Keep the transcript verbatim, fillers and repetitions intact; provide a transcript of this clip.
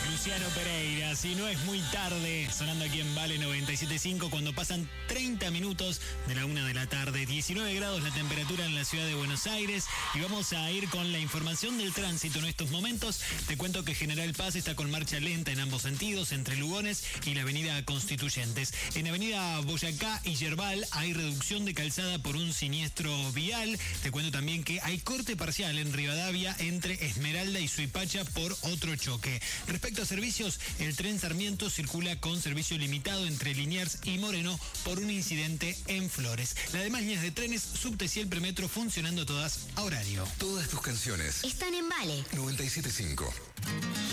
Luciano Pereira, si no es muy tarde, sonando aquí en Vale noventa y siete punto cinco cuando pasan treinta minutos de la una de la tarde, diecinueve grados la temperatura en la ciudad de Buenos Aires y vamos a ir con la información del tránsito en estos momentos. Te cuento que General Paz está con marcha lenta en ambos sentidos, entre Lugones y la avenida Constituyentes. En avenida Boyacá y Yerbal hay reducción de calzada por un siniestro vial. Te cuento también que hay corte parcial en Rivadavia entre Esmeralda y Suipacha por otro choque. Respecto a servicios, el tren Sarmiento circula con servicio limitado entre Liniers y Moreno por un incidente en Flores. Las demás líneas de trenes, subte y el premetro funcionando todas a horario. Todas tus canciones están en Vale noventa y siete punto cinco.